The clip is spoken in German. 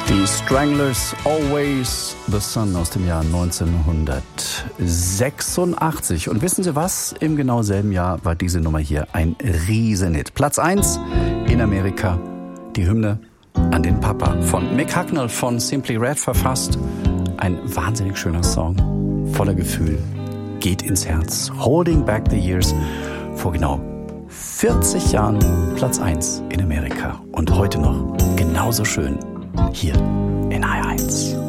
Die Stranglers, Always the Sun aus dem Jahr 1986. Und wissen Sie was? Im genau selben Jahr war diese Nummer hier ein Riesenhit. Platz 1 in Amerika. Die Hymne an den Papa von Mick Hucknall von Simply Red verfasst. Ein wahnsinnig schöner Song, voller Gefühl, geht ins Herz. Holding Back the Years, vor genau 40 Jahren Platz 1 in Amerika. Und heute noch genauso schön hier in HR1.